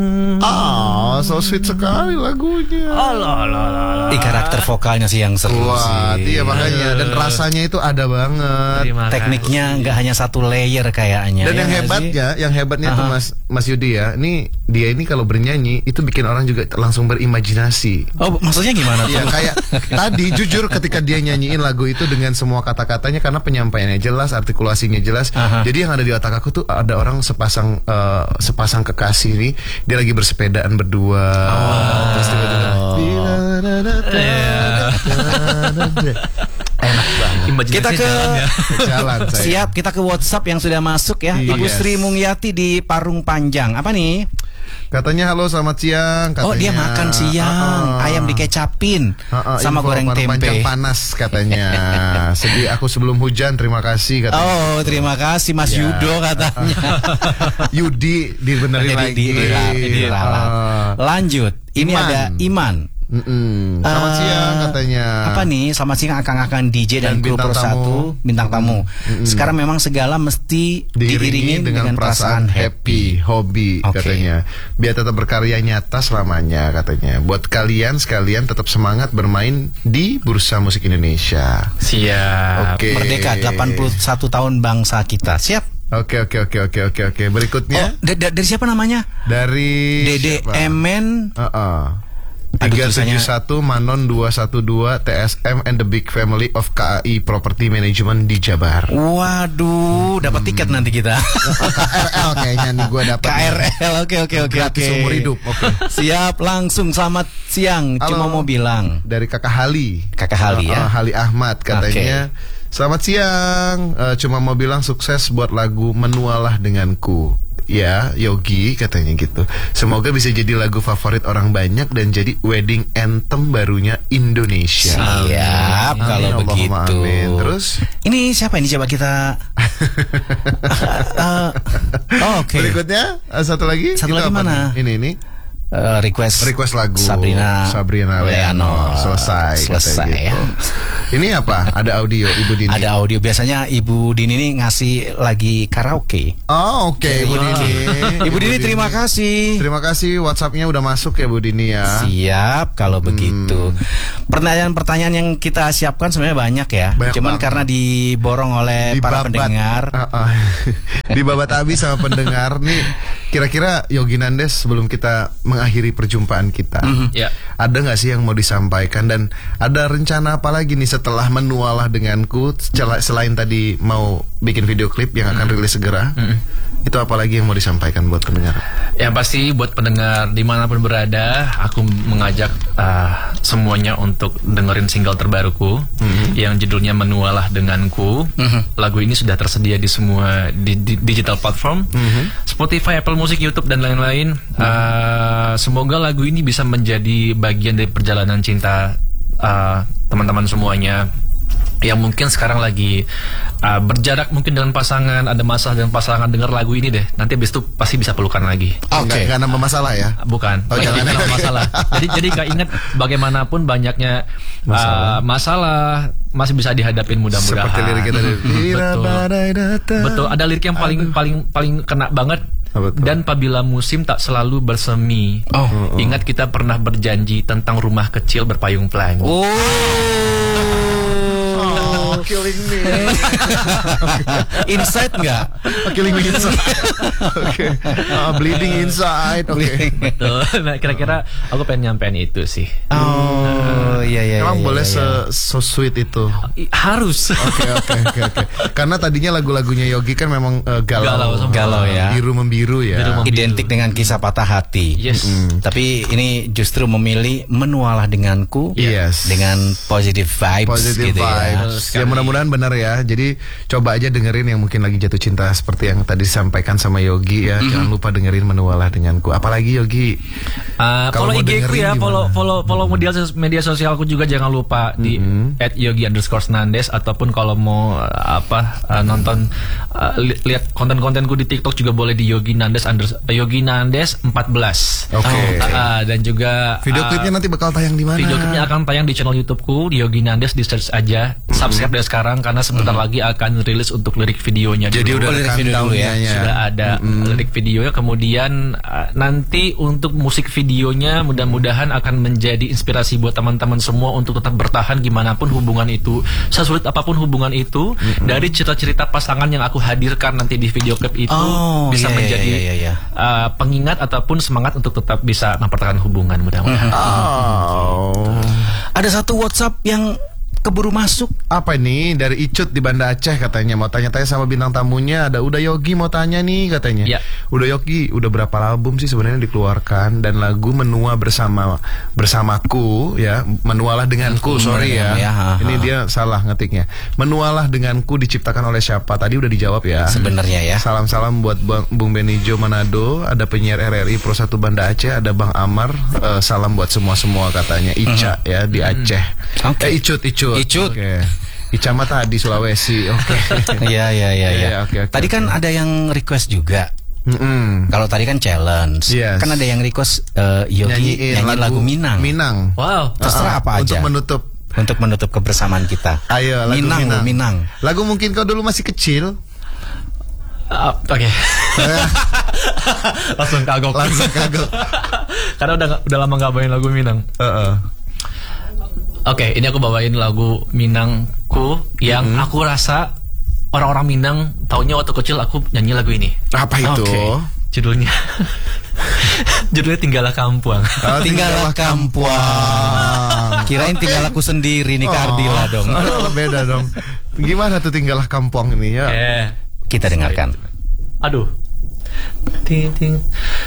So sweet sekali lagunya. Karakter vokalnya sih yang seru sih. Iya makanya. Dan rasanya itu ada banget. Tekniknya nggak hanya satu layer kayaknya. Dan yang hebatnya tuh Mas Yudi ya, dia ini kalau bernyanyi itu bikin orang juga langsung berimajinasi. Oh, maksudnya gimana tuh? Ya kayak tadi jujur ketika dia nyanyiin lagu itu dengan semua kata-katanya, karena penyampaiannya jelas, artikulasinya jelas. Jadi yang ada di otak aku tuh ada orang sepasang kekasih nih, dia lagi bersepedaan berdua. Terus enak banget. Kita ke jalan saya. Siap, kita ke WhatsApp yang sudah masuk ya. Ibu Sri Mungyati di Parung Panjang. Apa nih? Katanya halo selamat siang katanya. Oh dia makan siang ayam dikecapin sama goreng tempe. Panjang panas katanya. Sedih aku sebelum hujan, terima kasih katanya. Oh terima kasih Mas Yudo katanya. Yudi dibenerin lagi. Lanjut. Ini ada Iman. Selamat siang katanya. Apa nih? Selamat siang akan DJ dan kru Persatu bintang tamu. Sekarang memang segala mesti diiringi dengan perasaan happy, hobi katanya. Biar tetap berkarya nyata selamanya katanya. Buat kalian sekalian tetap semangat bermain di Bursa Musik Indonesia. Siap. Merdeka 81 tahun bangsa kita. Siap. Oke. Berikutnya. Dari siapa namanya? Dari Dede Emen. 371 Manon 212 TSM and the Big Family of KAI Property Management di Jabar. Waduh, dapat tiket nanti kita. KRL kayaknya nih gue dapat. KRL, oke. Gratis seumur hidup. Siap, langsung selamat siang. Halo, cuma mau bilang dari Kakak Hali. Kakak Hali ya. Hali Ahmad katanya. Selamat siang. Cuma mau bilang sukses buat lagu Menualah Denganku. Ya, Yogi katanya gitu. Semoga bisa jadi lagu favorit orang banyak dan jadi wedding anthem barunya Indonesia. Siap, kalau begitu. Terus ini siapa ini, coba kita berikutnya satu lagi mana? Ini request lagu Sabrina Leano. Selesai ya. Ini apa? Ada audio Ibu Dini. Ada audio. Biasanya Ibu Dini ini ngasih lagi karaoke. Oh oke. Ibu Dini. Ibu Dini terima kasih. Terima kasih, WhatsApp-nya udah masuk ya Bu Dini ya. Siap kalau begitu. Pertanyaan-pertanyaan yang kita siapkan sebenarnya banyak ya. Cuman karena diborong oleh para pendengar. Dibabat habis sama pendengar nih. Kira-kira Yogi Nandes sebelum kita mengakhiri perjumpaan kita, ada nggak sih yang mau disampaikan, dan ada rencana apa lagi nih setelah Menualah Denganku, selain tadi mau bikin video klip yang akan rilis segera? Itu apa lagi yang mau disampaikan buat pendengar? Yang pasti buat pendengar dimanapun berada, aku mengajak semuanya untuk dengerin single terbaruku yang judulnya Menualah Denganku. Lagu ini sudah tersedia di semua digital platform, Spotify, Apple Music, YouTube dan lain-lain. Semoga lagu ini bisa menjadi bagian dari perjalanan cinta teman-teman semuanya yang mungkin sekarang lagi berjarak mungkin dengan pasangan, ada masalah dengan pasangan, dengar lagu ini deh. Nanti habis itu pasti bisa pelukan lagi. Nggak nambah masalah ya? Bukan. Jangan nambah masalah. Jadi ingat bagaimanapun banyaknya masalah masih bisa dihadapin mudah-mudahan. Seperti lirik kita. Betul. Ada lirik yang paling kena banget. Betul. Dan apabila musim tak selalu bersemi, ingat kita pernah berjanji tentang rumah kecil berpayung pelangi. Killing me. Inside nggak? Killing me inside. Bleeding inside. Betul. Nah, kira-kira aku pengen nyampein itu sih. Iya. Emang boleh so sweet itu? Harus. Oke. Karena tadinya lagu-lagunya Yogi kan memang galau ya. Biru membiru ya. Identik dengan kisah patah hati. Yes. Tapi ini justru memilih Menualah Denganku. Yes. Dengan positive vibes gitu vibes. Ya mudah-mudahan benar ya. Jadi coba aja dengerin yang mungkin lagi jatuh cinta seperti yang tadi disampaikan sama Yogi ya. Jangan lupa dengerin Menualah Denganku. Apalagi Yogi? Follow IG-ku ya, follow media sosialku juga, jangan lupa di @yogi_nandes, ataupun kalau mau nonton lihat konten-kontenku di TikTok juga boleh di Yogi Nandes 14. Oke. Dan juga video klipnya nanti bakal tayang di mana? Video klipnya akan tayang di channel YouTubeku di Yogi Nandes, di search aja Subscribe dari sekarang karena sebentar lagi akan rilis untuk lirik videonya. Jadi dulu. udah lirik video dulu ya. Sudah ada lirik videonya. Kemudian nanti untuk musik videonya mudah-mudahan akan menjadi inspirasi buat teman-teman semua untuk tetap bertahan gimana pun hubungan itu, sesulit apapun hubungan itu. Dari cerita-cerita pasangan yang aku hadirkan nanti di video klip itu bisa menjadi pengingat ataupun semangat untuk tetap bisa mempertahankan hubungan mudah-mudahan. Ada satu WhatsApp yang keburu masuk. Apa ini? Dari Icut di Banda Aceh katanya mau tanya-tanya sama bintang tamunya. Ada Uda Yogi mau tanya nih katanya. Ya. Uda Yogi udah berapa album sih sebenarnya dikeluarkan, dan lagu Menua bersamaku ya, Menualah denganku, sorry ya. Ini dia salah ngetiknya. Menualah denganku diciptakan oleh siapa? Tadi udah dijawab ya. Sebenarnya ya. Salam-salam buat Bung Benijo Manado, ada penyiar RRI Pro 1 Banda Aceh, ada Bang Amar, salam buat semua-semua katanya. Ica ya di Aceh. Icut. Oke. Ica mah tadi Sulawesi. Oke. Iya. Oke. Tadi kan ada yang request juga. Kalau tadi kan challenge, kan ada yang request Yogi nyanyi lagu Minang. Wow. Terserah apa aja. Untuk menutup kebersamaan kita. Ayo lagu Minang. Lagu mungkin kau dulu masih kecil. Oke. Langsung kagok. Karena udah lama nggak bawain lagu Minang. Oke, ini aku bawain lagu Minangku yang aku rasa orang-orang Minang taunya waktu kecil aku nyanyi lagu ini. Apa itu? Judulnya Tinggallah Kampuang. Tinggallah Kampuang. Kirain tinggal aku sendiri nih, Kardila dong. Beda dong. Gimana tuh Tinggallah Kampuang ini ya? Kita dengarkan. Aduh. Ting ting